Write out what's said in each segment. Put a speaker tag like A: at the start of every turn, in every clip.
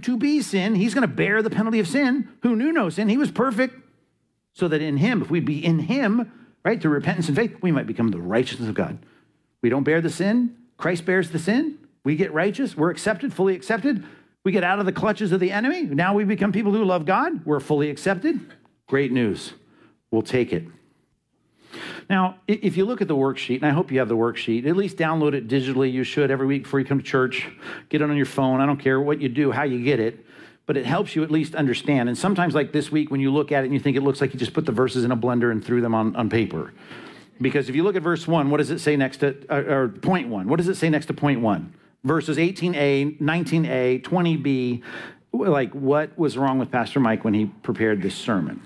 A: to be sin. He's going to bear the penalty of sin. Who knew no sin? He was perfect. So that in him, if we'd be in him, right, through repentance and faith, we might become the righteousness of God. We don't bear the sin. Christ bears the sin. We get righteous. We're accepted, fully accepted. We get out of the clutches of the enemy. Now we become people who love God. We're fully accepted. Great news. We'll take it. Now, if you look at the worksheet, and I hope you have the worksheet, at least download it digitally. You should every week before you come to church. Get it on your phone. I don't care what you do, how you get it. But it helps you at least understand. And sometimes like this week, when you look at it and you think it looks like you just put the verses in a blender and threw them on paper. Because if you look at verse 1, what does it say next to, or point 1? What does it say next to point 1? Verses 18a, 19a, 20b, like what was wrong with Pastor Mike when he prepared this sermon?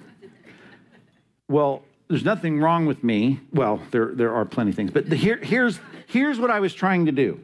A: Well, there's nothing wrong with me. Well, there are plenty of things. But here's what I was trying to do.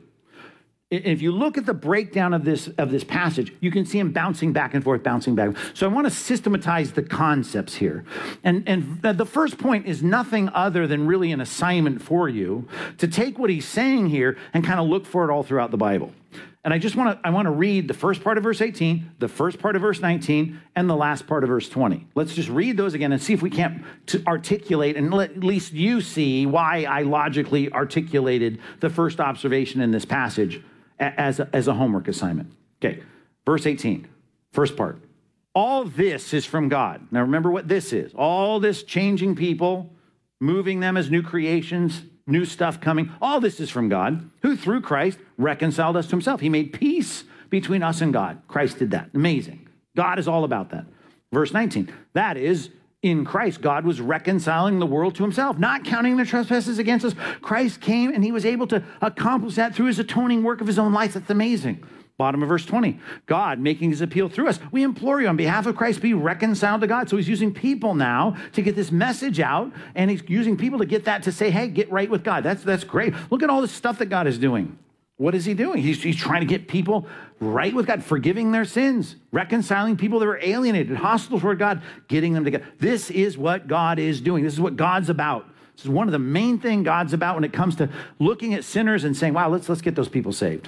A: If you look at the breakdown of this passage, you can see him bouncing back and forth, bouncing back. So I want to systematize the concepts here. And the first point is nothing other than really an assignment for you to take what he's saying here and kind of look for it all throughout the Bible. And I want to read the first part of verse 18, the first part of verse 19, and the last part of verse 20. Let's just read those again and see if we can't articulate, and let at least you see why I logically articulated the first observation in this passage as a homework assignment. Okay, verse 18, first part. All this is from God. Now remember what this is. All this changing people, moving them as new creations, new stuff coming. All this is from God, who through Christ reconciled us to himself. He made peace between us and God. Christ did that. Amazing. God is all about that. Verse 19, that is, in Christ, God was reconciling the world to himself, not counting their trespasses against us. Christ came and he was able to accomplish that through his atoning work of his own life. That's amazing. Bottom of verse 20, God making his appeal through us. We implore you on behalf of Christ, be reconciled to God. So he's using people now to get this message out, and he's using people to get that to say, hey, get right with God. That's great. Look at all this stuff that God is doing. What is he doing? He's trying to get people right with God, forgiving their sins, reconciling people that were alienated, hostile toward God, getting them together. This is what God is doing. This is what God's about. This is one of the main things God's about when it comes to looking at sinners and saying, wow, let's get those people saved.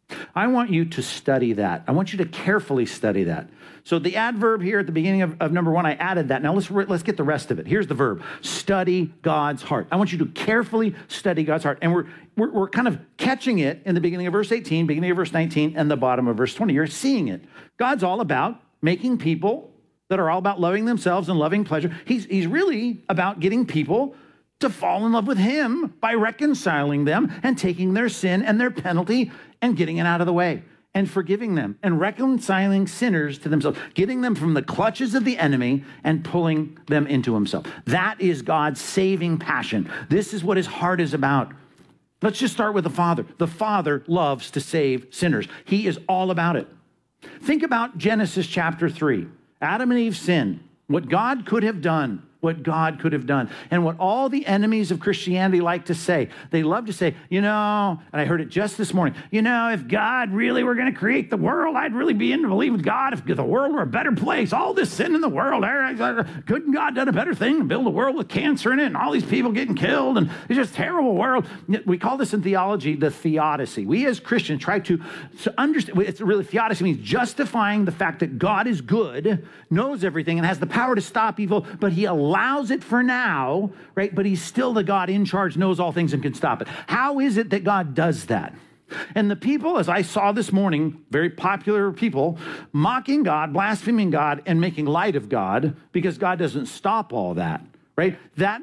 A: I want you to study that. I want you to carefully study that. So the adverb here at the beginning of number 1, I added that. Now let's get the rest of it. Here's the verb: study God's heart. I want you to carefully study God's heart. And we're kind of catching it in the beginning of verse 18, beginning of verse 19, and the bottom of verse 20. You're seeing it. God's all about making people that are all about loving themselves and loving pleasure. He's really about getting people to fall in love with him by reconciling them and taking their sin and their penalty and getting it out of the way and forgiving them and reconciling sinners to themselves, getting them from the clutches of the enemy and pulling them into himself. That is God's saving passion. This is what his heart is about. Let's just start with the Father. The Father loves to save sinners. He is all about it. Think about Genesis chapter 3. Adam and Eve sinned. What God could have done. What God could have done. And what all the enemies of Christianity like to say. They love to say, and I heard it just this morning, if God really were going to create the world, I'd really be in to believe with God if the world were a better place. All this sin in the world, couldn't God done a better thing and build a world with cancer in it and all these people getting killed and it's just a terrible world. We call this in theology the theodicy. We as Christians try to understand, it's really theodicy means justifying the fact that God is good, knows everything and has the power to stop evil, but he allows it for now, right? But he's still the God in charge, knows all things and can stop it. How is it that God does that? And the people, as I saw this morning, very popular people, mocking God, blaspheming God, and making light of God because God doesn't stop all that, right?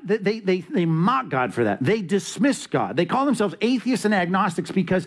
A: They mock God for that. They dismiss God. They call themselves atheists and agnostics because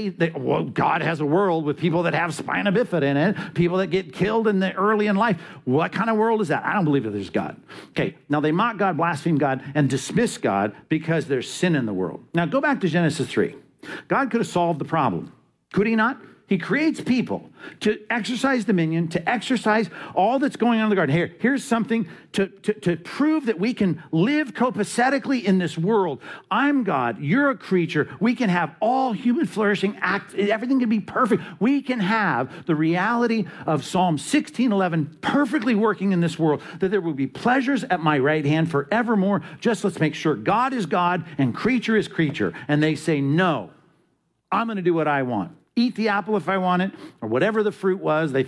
A: God has a world with people that have spina bifida in it, people that get killed early in life. What kind of world is that? I don't believe that there's God. Okay, now they mock God, blaspheme God, and dismiss God because there's sin in the world. Now go back to Genesis 3. God could have solved the problem. Could he not? He creates people to exercise dominion, to exercise all that's going on in the garden. Here's something to prove that we can live copacetically in this world. I'm God. You're a creature. We can have all human flourishing acts. Everything can be perfect. We can have the reality of Psalm 16:11 perfectly working in this world, that there will be pleasures at my right hand forevermore. Just let's make sure God is God and creature is creature. And they say, no, I'm going to do what I want. Eat the apple if I want it, or whatever the fruit was. They